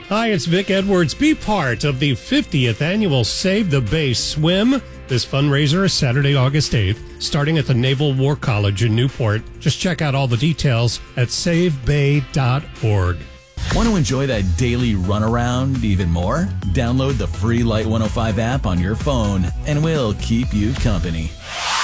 Hi, it's Vic Edwards. Be part of the 50th annual Save the Bay Swim. This fundraiser is Saturday, August 8th, starting at the Naval War College in Newport. Just check out all the details at savebay.org. Want to enjoy that daily runaround even more? Download the free Light 105 app on your phone, and we'll keep you company.